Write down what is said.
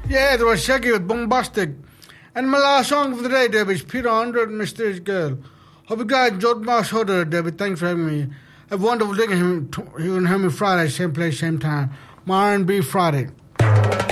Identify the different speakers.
Speaker 1: Yeah, it was Shaggy with Bombastic. And my last song for the day, Debbie, is Peter Under and Mysterious Girl. Hope you guys enjoyed my show today, Debbie. Thanks for having me. Have a wonderful day. You can hear me Friday, same place, same time. My R&B Friday.